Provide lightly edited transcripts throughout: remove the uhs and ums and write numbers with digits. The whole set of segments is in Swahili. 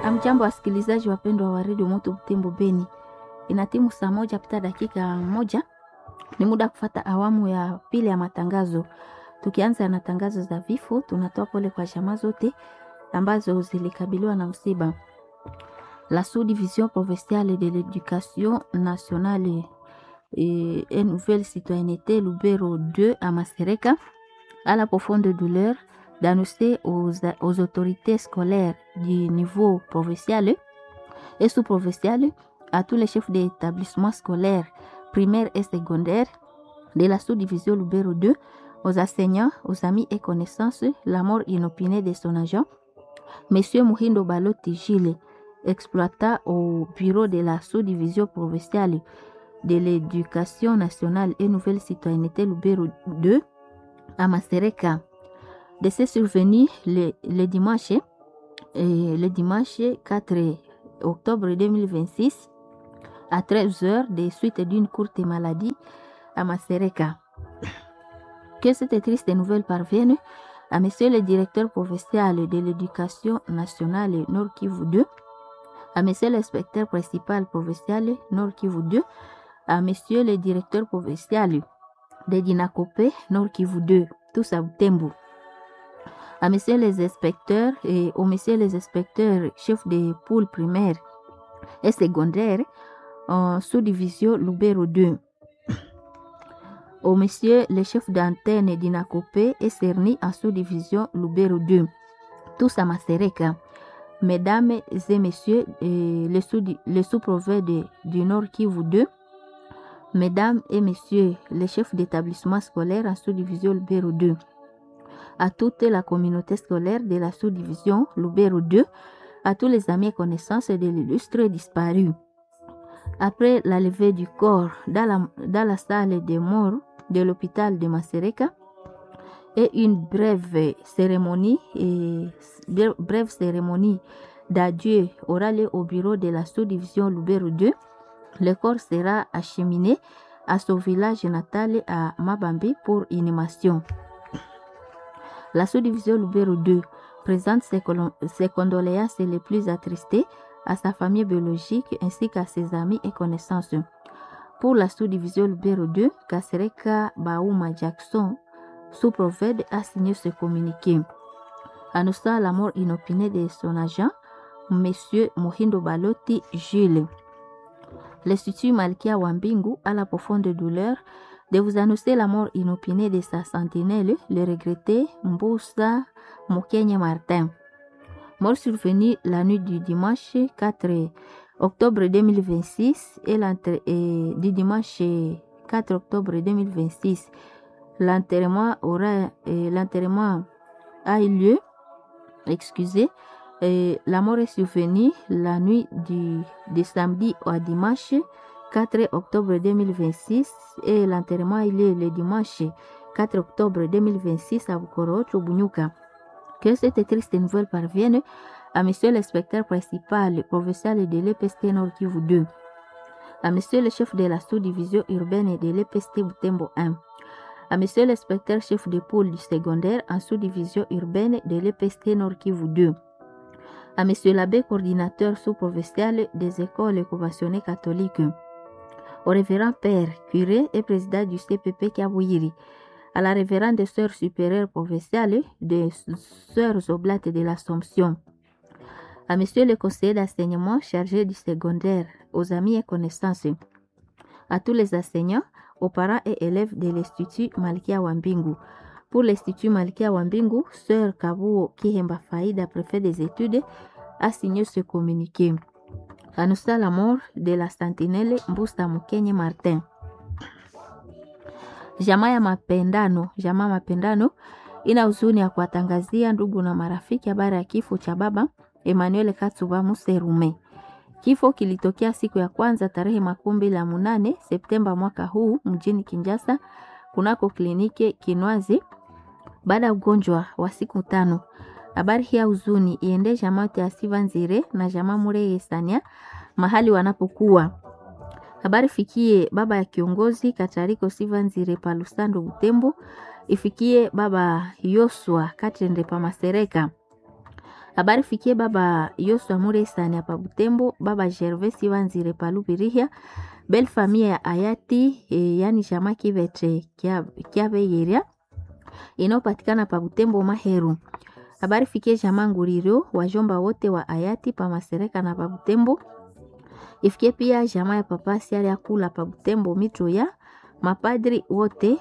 Amjambo wasikilizaji wapendwa wa redio Moto Butembo Beni, inatimu saa moja pita dakika moja. Ni muda kufata awamu ya pili ya matangazo. Tukianza na tangazo za vifo, tunatoa pole kwa jamaa zote ambazo zilikabiliwa na msiba. La sous-division provinciale de l'éducation nationale et nouvelle citoyenneté Lubero 2 à Masereka a la profonde douleur d'annoncer aux autorités scolaires du niveau provincial et sous-provincial, à tous les chefs d'établissements scolaires primaires et secondaires de la sous-division Lubero 2, aux enseignants, aux amis et connaissances, la mort inopinée de son agent, Monsieur Muhindo Balotti Gilles, exploitant au bureau de la sous-division provinciale de l'éducation nationale et nouvelle citoyenneté Lubero 2 à Masereka. De ces survenus le dimanche 4 octobre 2026 à 13h des suites d'une courte maladie à Masereka. Que cette triste nouvelle parvienne à Monsieur le directeur provincial de l'éducation nationale Nord Kivu 2, à Monsieur l'inspecteur principal provincial Nord Kivu 2, à Monsieur le directeur provincial de Dinakopé Nord Kivu 2, tous à Butembo, à Monsieur les inspecteurs et aux Messieurs les inspecteurs chefs des pôles primaires et secondaires en sous-division Lubero 2, aux Messieurs les chefs d'antenne d'Inakopé et Cerny en sous-division Lubero 2, tous à Masereka. Mesdames et Messieurs les sous-provinces du Nord Kivu 2, Mesdames et Messieurs les chefs d'établissement scolaire en sous-division Lubero 2, à toute la communauté scolaire de la sous-division Lubero 2, à tous les amis et connaissances de l'illustre disparu. Après la levée du corps dans la salle des morts de l'hôpital de Masereka et une brève cérémonie d'adieu aura lieu au bureau de la sous-division Lubero 2, le corps sera acheminé à son village natal à Mabambi pour inhumation. La sous-division Lubero 2 présente ses condoléances les plus attristées à sa famille biologique ainsi qu'à ses amis et connaissances. Pour la sous-division Lubero 2, Kasereka Bauma Jackson, sous-prophète, a signé ce communiqué, annonçant la mort inopinée de son agent, Monsieur Muhindo Balotti Gilles. L'Institut Malkia Wambingu a la profonde douleur de vous annoncer la mort inopinée de sa sentinelle, le regretté Mbusa Mukenya Martin. Mort survenue la nuit du dimanche 4 octobre 2026 et du dimanche 4 octobre 2026. L'enterrement a eu lieu. La mort est survenue la nuit de samedi au dimanche 4 octobre 2026 et l'enterrement a eu lieu le dimanche 4 octobre 2026 à Bukoro, Chobunyuka. Que cette triste nouvelle parvienne à Monsieur l'inspecteur principal provincial de l'EPST Nord Kivu 2, à Monsieur le chef de la sous-division urbaine de l'EPST Butembo 1, à Monsieur l'inspecteur chef de pôle du secondaire en sous-division urbaine de l'EPST Nord Kivu 2, à Monsieur l'abbé coordinateur sous-provincial des écoles conventionnées catholiques, au révérend père, curé et président du CPP Kiabouiri, à la révérende sœur supérieure provinciale des sœurs oblates de l'Assomption, à Monsieur le conseiller d'enseignement chargé du secondaire, aux amis et connaissances, à tous les enseignants, aux parents et élèves de l'Institut Malkia Wambingu. Pour l'Institut Malkia Wambingu, sœur Kabuo Kihemba Faïda, préfet des études, a signé ce communiqué, annonçant la mort de la sentinelle Mbusa Mukenya Martin. Jamaa Mapendano ina huzuni ya kuwatangazia ndugu na marafiki habari ya kifo cha baba Emmanuel Katsuba Muserume. Kifo kilitokea siku ya kwanza tarehe 28 Septemba mwaka huu mjini Kinshasa kunako kliniki Kinwazi baada ya ugonjwa wa siku 5. Habari hii ya huzuni iende jamaa ya Sivanzire na jamaa Mureye Sania mahali wanapokuwa. Habari fikie baba ya kiongozi Katariko Sivanzire Palusando Butembo, ifikie baba Yosua Katende pa Masereka. Habari fikie baba Yosua Muresani hapa Butembo, baba Gervais Ivanzire Palubirihia, belle famille ya hayati yani jamaa Kivetre Kiabeyeria inayopatikana pa Butembo Maheru. Habari fikie jamaa Nguriro, wajomba wote wa hayati pa Masereka na pa Butembo. Ifikie pia jamaa ya papa Siari ya kula pa Butembo Mitro ya mapadri wote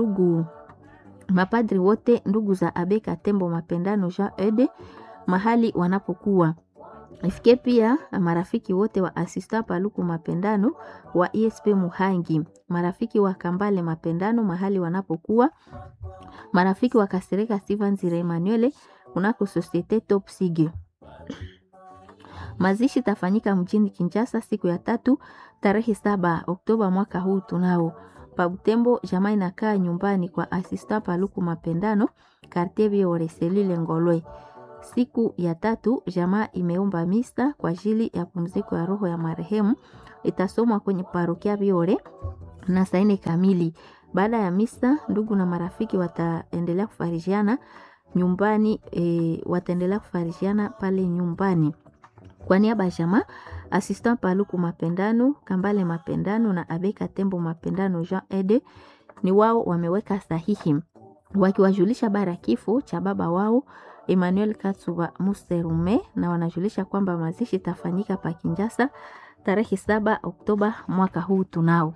ndugu za Abeka Tembo Mapendano Jean Ede mahali wanapokuwa. Ifikie pia marafiki wote wa Asista Paluku Mapendano wa ESP Muhangi, marafiki wa Kambale Mapendano mahali wanapokuwa, marafiki wa Kasereka Steven Zire Emmanuel unako Societe Top Sige. Mazishi tafanyika mjini Kinshasa siku ya 3 tarehe 7 Oktoba mwaka huu tunao. Pa Butembo jamaa inakaa nyumbani kwa Asista Paluku Mapendano quartier Biore selile Ngolwe. Siku ya 3 jamaa imeomba misa kwa ajili ya pumziko ya roho ya marehemu, itasomwa kwenye parokia Biore na saa 4 kamili. Baada ya misa ndugu na marafiki wataendelea kufarijiana nyumbani, wataendelea kufarijiana pale nyumbani. Kwa niaba ya jamaa Assistant Paluku Mapendano, Kambale Mapendano na Abeka Tembo Mapendano Jean Ede ni wao wameweka sahihi wakiwajulisha bara kifo cha baba wao Emmanuel Katsuba Muserume, na wanajulisha kwamba mazishi tafanyika pa Kinshasa tarehe 7 Oktoba mwaka huu tunao.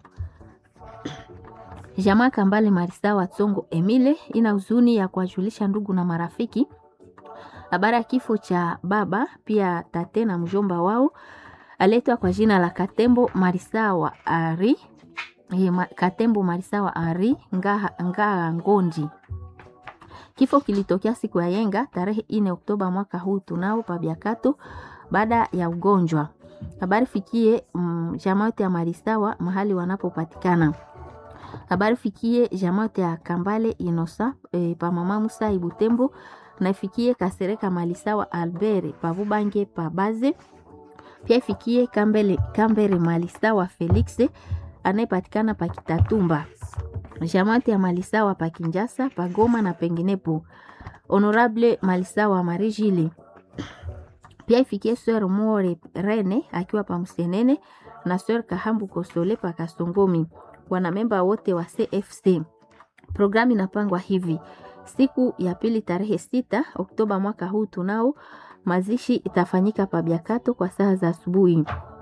Jamaa Kambale Marisa wa Tsongo Emile ina huzuni ya kuwajulisha ndugu na marafiki habari ya kifo cha baba pia tate na mjomba wao aletwa kwa jina la Katembo Marisa wa Ari, Katembo Marisa wa Ari Ngaha Ngondi. Kifo kilitokea siku ya yenga tarehe 4 Oktoba mwaka huu tunao pa Biakato baada ya ugonjwa. Habari fikie jamaa ya Marisawa mahali wanapopatikana. Habari fikie jamaa ya Kambale Inosa pa mama Musa Ibutembo, na ifikie Kasereka Malisawa Albert pa Bubange pa Baze. Pia ifikie Kambere Malisawa Felix anayepatikana pa Kitatumba. Jamaa ya Malisawa pa Kinshasa, pa Goma na penginepo. Honorable Malisawa Marijili. Pia ifikie Sœur More Rene akiwa pa Msenene na Sœur Kahambu Kosole pa Kasongomi. Wanamemba wote wa CFC. Programu inapangwa hivi: siku ya pili tarehe 6 Oktoba mwaka huu tunao mazishi itafanyika pa Biakato kwa saa za asubuhi.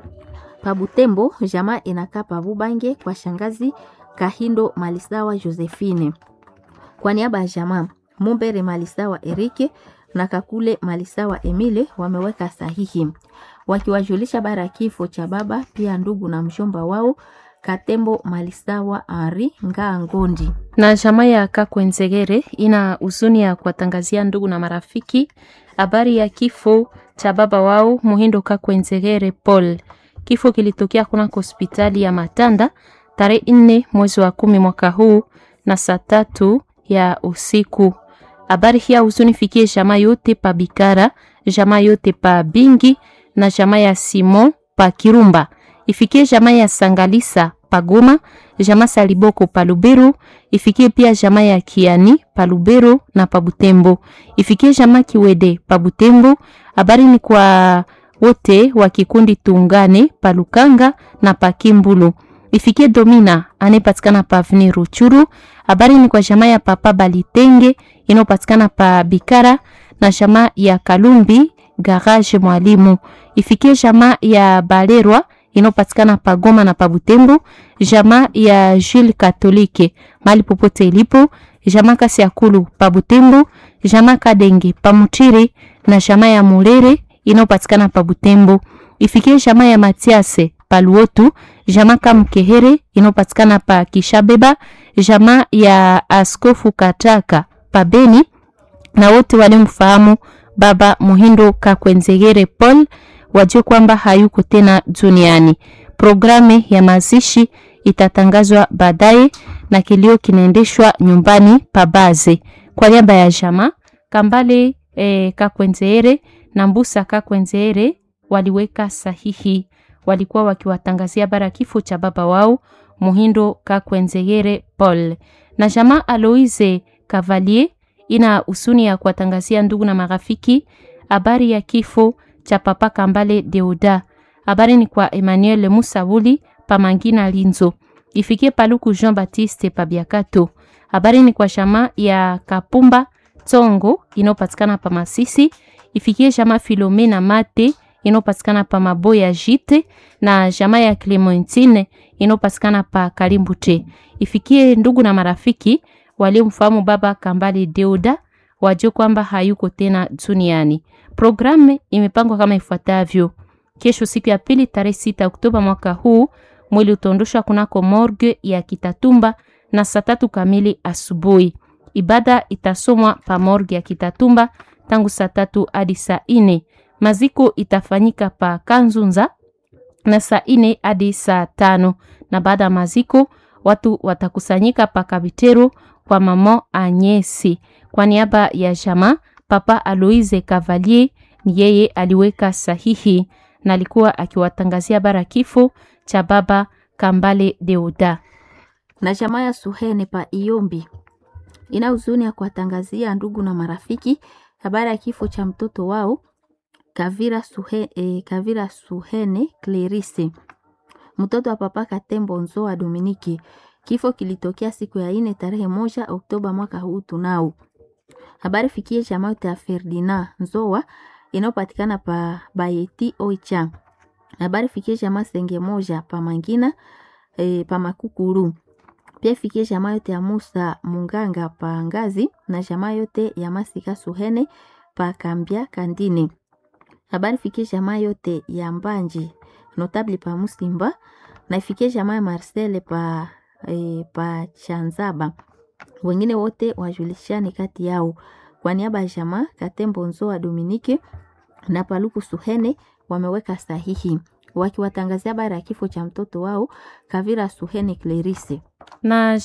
Pa Butembo jamaa inakaa pa Bubange kwa shangazi Kahindo Malisawa Josephine. Kwa niaba ya jamaa Mumbere Malisawa Erike na Kakule Malisawa Emile wameweka sahihi wakiwajulisha bara kifo cha baba pia ndugu na mshomba wao Katembo Malisawa Ari Ngaha Ngondi. Na jamaa ya Kakwenzegere ina huzuni ya kuwatangazia ndugu na marafiki habari ya kifo cha baba wao Muhindo Kakwenzegere Paul. Kifo kilitokea kuna hospitali ya Matanda tarehe 4 mwezi wa 10 mwaka huu na saa 3 ya usiku. Habari hii huzuni fikie jamaa yote pa Bikara, jamaa yote pa Bingi na jamaa ya Simon pa Kirumba. Ifikie jamaa ya Sangalisa pa Goma, jamaa Saliboko pa Lubero, ifikie pia jamaa ya Kiani pa Lubero na pa Butembo. Ifikie jamaa Kiwede pa Butembo. Habari ni kwa wote wa kikundi Tungane pa Lukanga na pa Kimbulu. Ifikie Domina anayepatikana pa Avenue Ruchuru. Habari ni kwa jamaa ya Papa Balitenge inopatikana pa Bikara na jamaa ya Kalumbi Garage Mwalimu. Ifikie jamaa ya Balerwa inopatikana pa Goma na pa Butembo, jamaa ya Jules Katolike mali popote ilipo, jamaa Kasiakulu pa Butembo, jamaa Kadenge pa Mutiri na jamaa ya Mulere inopatikana pa Butembo. Ifikie jamaa ya Matiase pa Luotu, jamaa Kamkehere inopatikana pa Kishabeba, jamaa ya Askofu Kataka pa Beni na wote wale mfahamu baba Muhindo Kakwenzegere Paul wajue kwamba hayuko tena duniani. Programu ya mazishi itatangazwa baadaye na kilio kinaendeshwa nyumbani pa Baze. Kwa niaba ya jamaa Kambale Kakwenzegere na Mbusa Kakwenzegere waliweka sahihi, walikuwa wakiwatangazia bara kifo cha baba wao Muhindo Kakwenzegere Paul. Na jamaa Aloise Cavalier ina usuni ya kuwatangazia ndugu na marafiki habari ya kifo cha papa Kambale Deuda. Habari ni kwa Emmanuel Musabuli pa Mangina Linzo. Ifikie Paluku Jean Baptiste pa Biakato. Habari ni kwa shama ya Kapumba Tongo inopatikana pa Masisi. Ifikie shama Filomena Mate inopatikana pa Maboya Jite na shama ya Clementine inopatikana pa Kalimbute. Ifikie ndugu na marafiki waliomfahamu baba Kambale Deuda wajue kwamba hayuko tena duniani. Programu imepangwa kama ifuatavyo. Kesho siku ya pili tarehe 6 Oktoba mwaka huu, mwili utaondoshwa kunako morgue ya Kitatumba na saa 3 kamili asubuhi. Ibada itasomwa pa morgue ya Kitatumba tangu saa 3 hadi saa 4. Maziko itafanyika pa Kanzunza na saa 4 hadi saa 5. Na baada ya maziko watu watakusanyika pa Kabitero kwa mama Anyesi. Kwa niaba ya jamaa, Papa Aloise Cavalier ni yeye aliweka sahihi na alikuwa akiwatangazia bara kifo cha baba Kambale Deuda. Na jamaa ya Suhene pa Iombi ina huzuni ya kuwatangazia ndugu na marafiki habari ya kifo cha mtoto wao Kavira Suhene Clerise, mtoto wa papa Katembo Nzoa Dominiki. Kifo kilitokea siku ya 4 tarehe 1 Oktoba mwaka huu tunao. Habari fikie jamaa ya Ferdinand Nzoa inayopatikana pa Bayeti Oicha. Habari fikie jamaa Senge moja pa Mangina pa Makukuru. Pia fikie jamaa yote ya Musa Munganga pa Ngazi na jamaa yote ya Masika Suhene pa Kambia Kandini. Habari fikie jamaa yote ya Mbanji notable pa Musimba na ifikie jamaa ya Marcel pa Chanzaba. Wengine wote wajulishane kati yao. Kwa niaba ya jamaa Katembo Nzoa Dominike na Paluku Suhene wameweka sahihi wakiwatangazia habari ya kifo cha mtoto wao Kavira Suhene Clerise. Na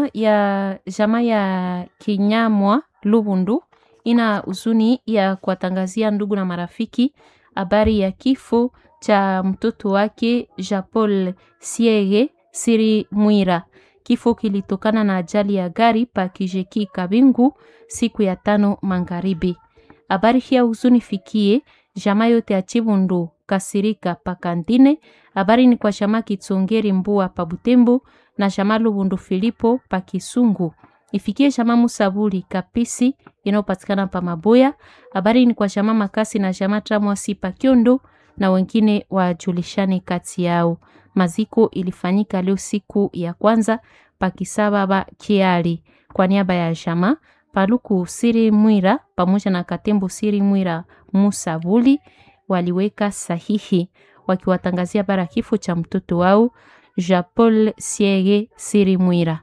jamaa ya Kinyamwa Lubundu ina huzuni ya kuwatangazia ndugu na marafiki habari ya kifo cha mtoto wake Japol Siege Siri Mwira. Kifo kilitokana na ajali ya gari pa Kijeki Kabingu siku ya 5 magharibi. Habari hii ya huzuni fikie jamaa yote ya Chibundu Kasirika pa Kandine. Habari ni kwa jamaa Kitsongeri Mbua pa Butembo na jamaa Lubundu Filipo pa Kisungu. Ifikie jamaa Musabuli Kapisi inayopatikana pa Maboya. Habari ni kwa jamaa Makasi na jamaa Tramwasi pa Kiondo na wengine wajulishane kati yao. Maziko ilifanyika leo siku ya kwanza pa Kisababa Kiali. Kwa niaba ya jamaa Paluku Siri Mwira pamoja na Katembo Siri Mwira Musabuli waliweka sahihi wakiwatangazia bara kifo cha mtoto wao Japol Siege Siri Mwira.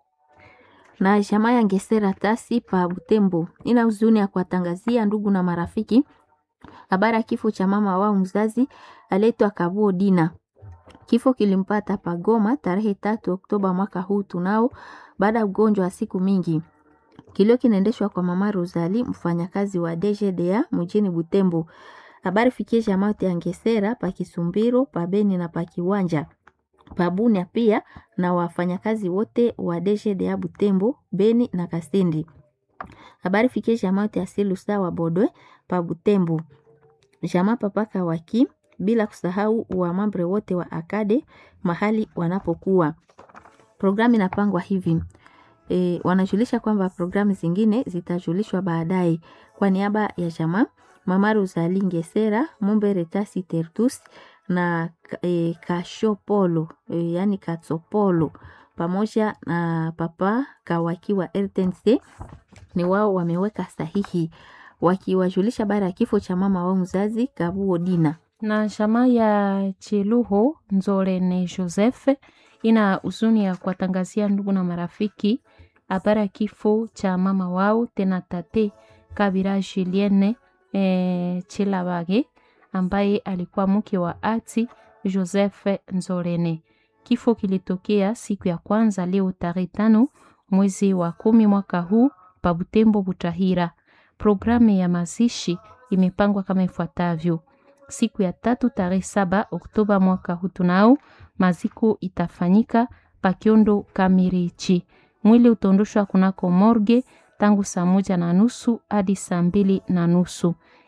Na jamaa ya Ngesera Tasi pa Butembo ina huzuni ya kuwatangazia ndugu na marafiki habari ya kifo cha mama wao mzazi aletwa Kabuo Dina. Kifo kilimpata pa Goma tarehe 3 Oktoba mwaka huu tunao baada ya ugonjwa wa siku mingi. Kilio kinaendeshwa kwa mama Rosalie mfanyakazi wa DGDA mjini Butembo. Habari fikie jamaa ya Ngesera pa Kisumbiro, pa Beni na pa Kiwanja. Pa Bunia pia na wafanyakazi wote wa DGDA Butembo, Beni na Kasindi. Habari fikie jamaa ya Silusa wa Bodwe pa Butembo. Jamaa papaka waki bila kusahau wa mambre wote wa Akade mahali wanapokuwa. Programu inapangwa hivi. Wanajulisha kwamba programu zingine zitajulishwa baadaye. Kwa niaba ya jamaa mama Rosalie Ngesera, Mumbere Tasi Tertus na Kashopolo yani Katsopolo pamoja na papa Kawaki wa RTNC ni wao wameweka sahihi wakiwajulisha bara ya kifo cha mama wao mzazi Kabuo Dina. Na jamaa ya Chiluho Nzolene Joseph ina huzuni ya kuwatangazia ndugu na marafiki habari ya kifo cha mama wao tena tate Kabira Julienne Chilabage ambaye alikuwa mke wa ati Joseph Nzolene. Kifo kilitokea siku ya kwanza leo tarehe 5 mwezi wa 10 mwaka huu pa Butembo Butahira. Programu ya mazishi imepangwa kama ifuatavyo. Siku ya 3 tarehe 7 Oktoba mwaka huu tunao maziko itafanyika pa Kiondo Kamirichi. Mwili utaondoshwa kunako morgue tangu saa 1:30 hadi saa 2:30.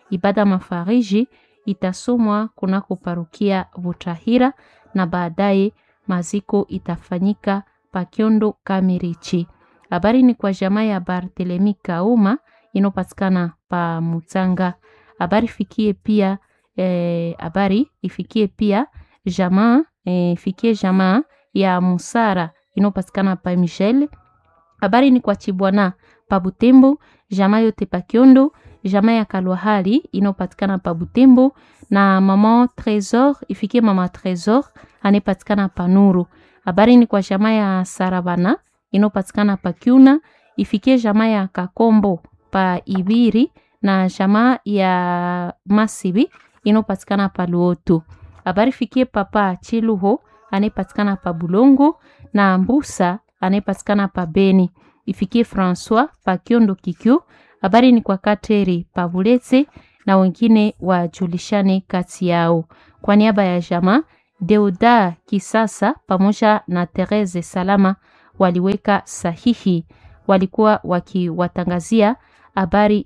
Ibada mafariji itasomwa kunako parukia Butahira na baadaye maziko itafanyika Pakiondo Kamirichi. Habari ni kwa jamaa ya Barthelemy Kauma inopatikana pa Mutanga. Habari ifikie pia jamaa ya Musara inopatikana pa Michel. Habari ni kwa Chibwana pa Butembo, jamaa yote pa Kiondo, jamaa ya Kalwahali inopatikana pa Butembo na mama Trésor, ifikie mama Trésor anapatikana pa Nuru. Habari ni kwa jamaa ya Sarabana inopatikana pa Kiuna, ifikie jamaa ya Kakombo pa Ibiri na jamaa ya Masibi inopatikana pa Luoto. Habari fikie papa Chiluho anapatikana pa Bulongo na Mbusa anapatikana pa Beni. Ifikie François pa Kiondo Kikyo. Habari ni kwa Kateri pa Buletse na wengine wajulishane kati yao. Kwa niaba ya jamaa, Deuda Kisasa pamoja na Therese Salama waliweka sahihi. Walikuwa wakiwatangazia habari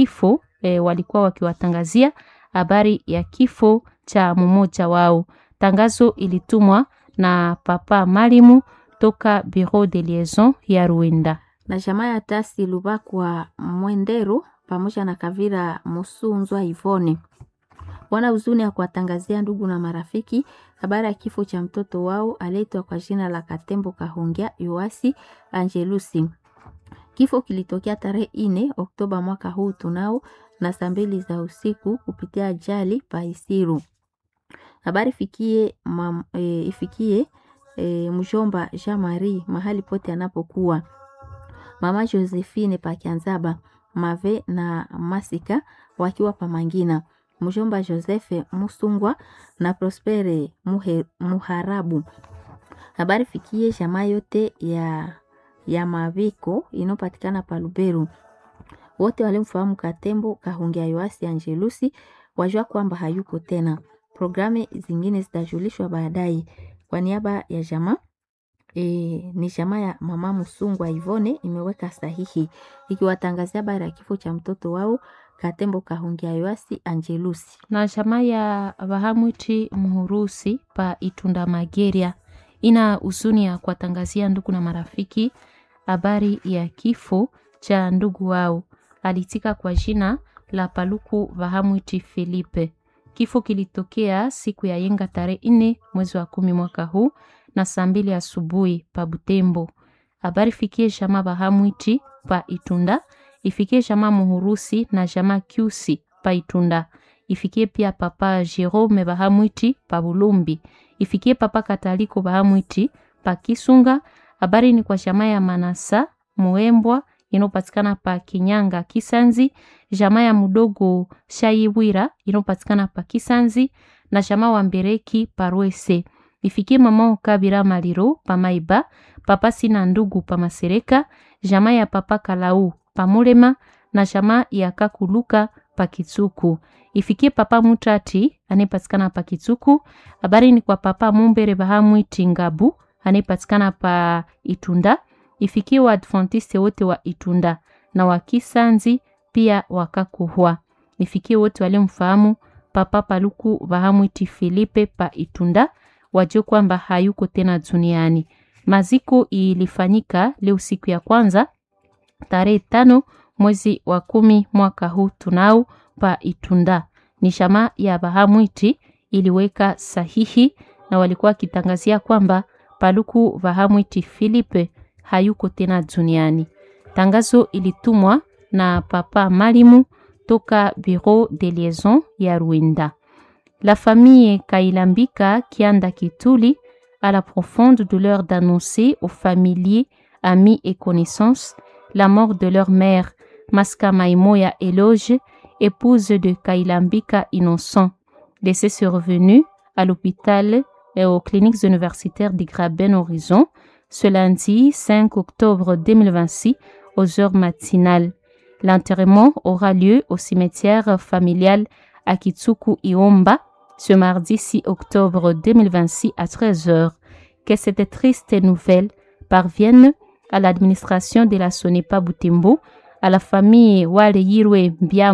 ya kifo cha mmoja wao. Tangazo ilitumwa na papa Malimu toka Bureau de Liaison ya Ruenda. Na jamaa ya Tasi Lubakwa Mwendero pamoja na Kavira Musunzwa Ivone wana huzuni ya kuwatangazia ndugu na marafiki habari ya kifo cha mtoto wao aliyeitwa kwa jina la Katembo Kahongya Yoasi Angelusi. Kifo kilitokea tarehe 4 Oktoba mwaka huu tunao na saa 2 za usiku kupitia ajali pa Isiru. Habari ifikie mjomba Jean Marie mahali pote anapokuwa. Mama Josephine pa Kianzaba, Mave na Masika wakiwa pa Mangina. Mjomba Joseph Musungwa na Prospere Muharabu. Habari fikie jamaa yote ya Maviko inopatikana pa Luberu. Wote walimfahamu Katembo Kahongya Yoasi Angelusi wajua kwamba hayuko tena. Programu zingine zitajulishwa baadaye. Kwa niaba ya jamaa ni jamaa ya mama Musungwa Ivone imeweka sahihi ikiwatangazia habari ya kifo cha mtoto wao Katembo Kahongya Yoasi Angelusi. Na jamaa ya Bahamwiti Muhurusi pa Itunda Mageria ina huzuni ya kuwatangazia ndugu na marafiki habari ya kifo cha ndugu wao alitika kwa jina la Paluku Bahamwiti Felipe. Kifo kilitokea siku ya yenga tarehe 4 mwezi wa 10 mwaka huu na saa 2 asubuhi pa Butembo. Habari fikie jamaa Bahamwiti pa Itunda, ifikie jamaa Muhurusi na jamaa Kyusi pa Itunda. Ifikie pia papa Jerome Bahamwiti pa Bulumbi. Ifikie papa Kataliko Bahamwiti pa Kisunga. Habari ni kwa jamaa ya Manasa Muembwa inopatikana pa Kinyanga Kisanzi, jamaa ya Mudogo Shayiwira inopatikana pa Kisanzi na jamaa wa Mbereki pa Rwese. Ifikie mama Kabira Maliro pa Maiba, papa Sina Ndugu pa Masereka, jamaa ya papa Kalau pa Mulema na jamaa ya Kakuluka pa Kitsuku. Ifikie papa Mutati anayepatikana pa Kitsuku. Habari ni kwa papa Mumbere Bahamwiti Ngabu anayepatikana pa Itunda. Ifikie wa Adventiste wote wa Itunda na wa Kisanzi pia wakakuhwa. Ifikie wote walimfahamu papa Paluku Bahamwiti Felipe pa Itunda wajue kwamba hayuko tena duniani. Maziko ilifanyika leo siku ya kwanza tarehe 5 mwezi wa 10 mwaka huu tunao pa Itunda. Ni jamaa ya Bahamwiti iliweka sahihi na walikuwa kitangazia kwamba Paluku Bahamwiti Felipe hayuko tena duniani. Tangazo ilitumwa na papa Malimu toka Bureau de Liaison ya Ruenda. La famille Kailambika Kianda Kituli a la profonde douleur d'annoncer aux familiers, amis et connaissances la mort de leur mère, Maska Maimoya Eloge, épouse de Kailambika Innocent, décès survenu à l'hôpital et aux cliniques universitaires de Graben Horizon ce lundi 5 octobre 2026 aux heures matinales. L'enterrement aura lieu au cimetière familial à Kitsuku Iomba ce mardi 6 octobre 2026 à 13h. Que cette triste nouvelle parvienne à l'administration de la Sonepa Butembo, à la famille Wale Yirwe Biamo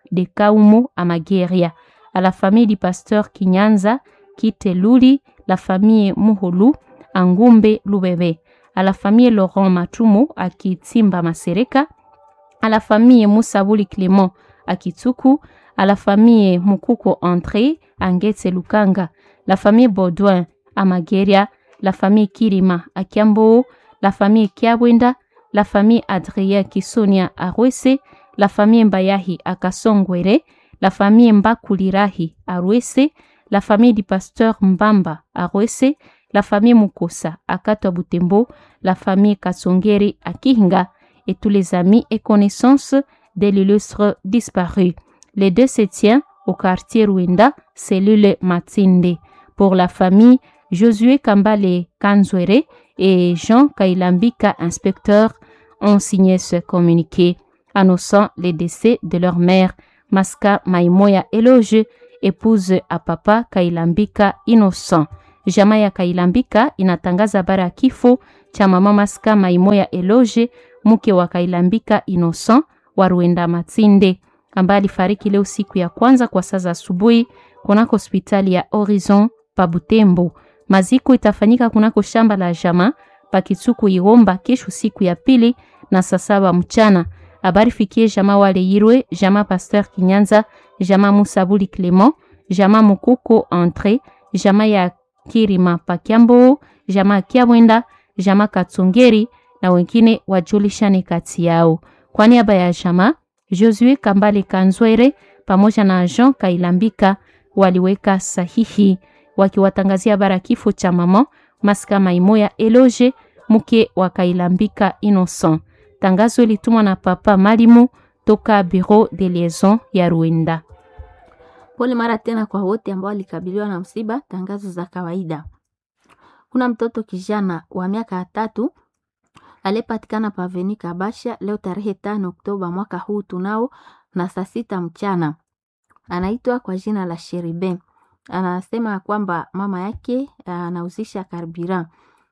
de Kaumo à Mageria, à la famille du pasteur Kinyanza Kiteluli, la famille Muhulu à Ngumbe Lubebe, à la famille Laurent Matumo à Kitsimba Masereka, à la famille Moussabouli Clément à Kitsuku, à la famille Mukuko André à Ngetse Lukanga, la famille Baudouin à Mageria, la famille Kirima à Kiambo, la famille Kiabwenda, la famille Adrien Kisonia à Rwese, la famille Mbayahi à Kasongwere, la famille Mbakulirahi à Rwese, la famille du pasteur Mbamba à Rwese, la famille Mukosa à Katwa Butembo, la famille Kasongeri à Kihinga et tous les amis et connaissances de l'illustre disparu. Les deux se tiennent au quartier Rwenda, cellule Matinde. Pour la famille Josué Kambale Kanzwere et Jean Kailambika, inspecteur, ont signé ce communiqué, annonçant les décès de leur mère, Maska Maimoya Eloge, épouse à papa Kailambika Innocent. Jamaa ya Kailambika inatangaza habari ya kifo cha mama Maska Maimoya Eloge, mke wa Kailambika Innocent wa Rwenda Matinde, ambaye alifariki leo siku ya kwanza kwa saa za asubuhi kunako hospitali ya Horizon pa Butembo. Maziko itafanyika kunako shamba la jamaa pa Kitsuku Igomba kesho siku ya pili na saa 7 mchana. Habari fikie jamaa wale Yirwe, jamaa pasteur Kinyanza, jamaa Musabuli Clément, jamaa Mukuko André, jamaa ya Kirima pa Kiambo, jamaa Kiabwenda, jamaa Katsongeri na wengine wajulishane kati yao. Kwa niaba ya jamaa, Josué Kambale Kanzwere pamoja na Jean Kailambika waliweka sahihi wakiwatangazia habari kifo cha mama Maska Maimoya Eloge, mke wa Kailambika Innocent. Tangazo litumwa na papa Malimu toka Bureau de Liaison ya Rwanda. Pole mara tena kwa wote ambao walikabiliwa na msiba. Tangazo za kawaida. Kuna mtoto kijana wa miaka 3 aliyepatikana pa Avenue Kabasha leo tarehe 5 Oktoba mwaka huu tunao na saa 6 mchana. Anaitwa kwa jina la Sheribe. Anasema kwamba mama yake anauzisha karibira.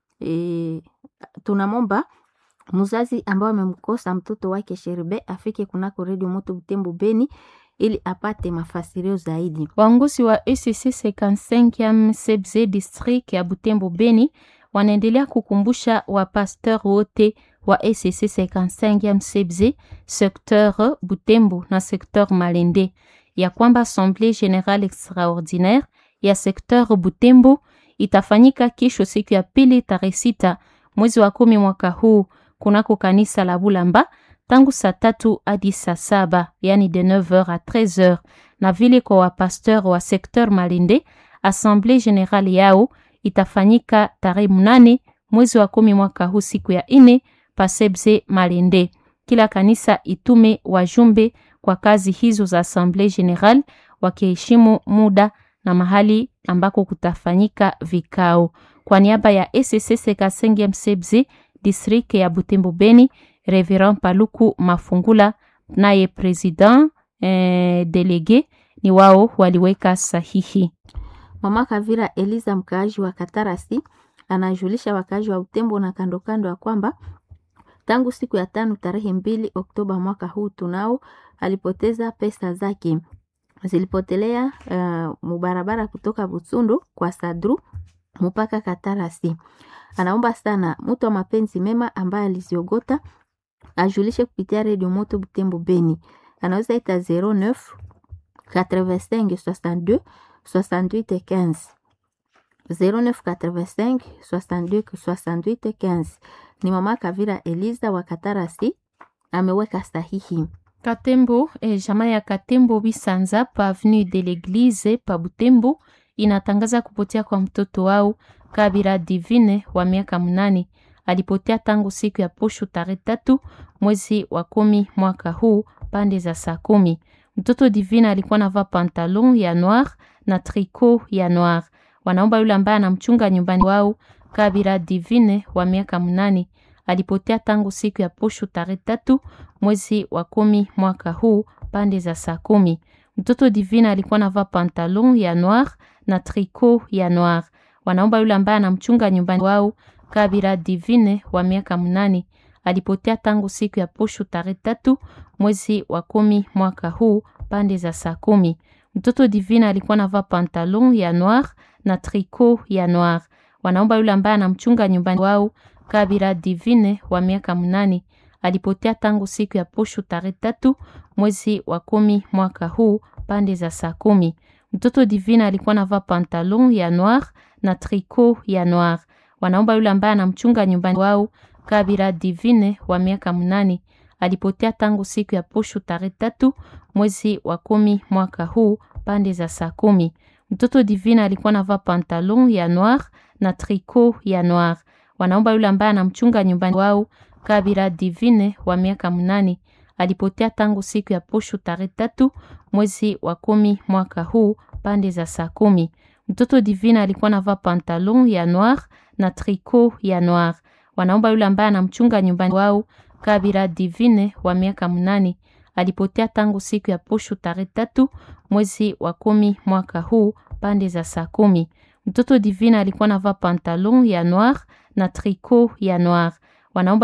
Tunamomba mzazi ambao amemkosa mtoto wake Sheribe afike kunako Radio Moto Butembo Beni ili apate mafasirio zaidi. Waongozi wa ECC 55e CBZ district ya Butembo Beni wanaendelea kukumbusha wapasteur wote wa ECC 55e CBZ secteur Butembo na secteur Malende ya kwamba Assemblée Générale Extraordinaire ya secteur Butembo itafanyika kesho siku ya pili tarehe 6 mwezi wa 10 mwaka huu kunako kanisa la Bulamba tangu saa 3 hadi saa 7, yani de 9h à 13h, na vile kwa wapasteur wa secteur Malende Assemblée Générale yao itafanyika tarehe 8 mwezi wa 10 mwaka huu siku ya 4 pa Sebze Malende. Kila kanisa itume wajumbe kwa kazi hizo za Assemblée Générale wakiheshimu muda na mahali ambako kutafanyika vikao. Kwa niaba ya ECC 55e CBZ district ya Butembo Beni, Reverend Paluku Mafungula naye president délégué ni wao waliweka sahihi. Mama Kavira Eliza mkaaji wa Katarasi anajulisha wakazi wa Butembo na kando kando ya kwamba tangu siku ya 5 tarehe 2 Oktoba mwaka huu tunao alipoteza pesa zake. Zilipotelea mubarabara kutoka Butsundu kwa Sadru mpaka Katarasi. Anaomba sana mtu wa mapenzi mema ambaye aliziogota ajulishe kupitia Radio Moto Butembo Beni. Anaweza ita 09 85 62 68 15 09 85 62 68 15. Ni mama Kavira Eliza wa Katarasi ameweka sahihi. Katembo jamaa ya Katembo Bisanza pa avenue de l'église pa Butembo inatangaza kupotea kwa mtoto wao Kabira Divine wa miaka 8. Alipotea tangu siku ya posho tarehe 3 mwezi wa 10 mwaka huu pande za saa 10. Mtoto Divine alikuwa anavaa pantalon ya noir na tricot ya noir. Wanaomba yule ambaye anamchunga nyumbani wao Kabira Divine wa miaka 8. Alipotea tangu siku ya posho tarehe 3 mwezi wa 10 mwaka huu pande za saa 10. Mtoto Divine alikuwa anavaa pantalon ya noir na tricot ya noir. Wanaomba yule ambaye anamchunga nyumbani wao Kabira Divine wa miaka 8. Alipotea tangu siku ya posho tarehe 3 mwezi wa 10 mwaka huu pande za saa 10. Mtoto Divina alikuwa anavaa pantalon ya noir na tricot ya noir. Wanaomba yule ambaye anamchunga nyumbani wao Kabira Divine wa miaka 8 alipotea tangu siku ya posho tarehe 3 mwezi wa 10 mwaka huu pande za saa 10. Mtoto Divina alikuwa anavaa pantalon ya noir na tricot ya noir. Wanaomba yule ambaye anamchunga nyumbani wao Kabira Divine wa miaka 8 alipotea tangu siku ya posho tarehe 3 mwezi wa 10 mwaka huu pande za saa 10. Mtoto Divina alikuwa anavaa pantalon ya noir na tricot ya noir. Wanaomba yule ambaye anamchunga nyumbani wao Kabira Divine wa miaka 8 alipotea tangu siku ya posho tarehe 3 mwezi wa 10 mwaka huu pande za saa 10. Mtoto Divina alikuwa anavaa pantalon ya noir na tricot ya noir. Wanaomba yule ambaye anamchunga nyumbani wao Kabira Divine wa miaka 8 alipotea tangu siku ya posho tarehe 3 mwezi wa 10 mwaka huu pande za saa 10. Mtoto Divina alikuwa anavaa pantalon ya noir na tricot ya noir. Wanaomba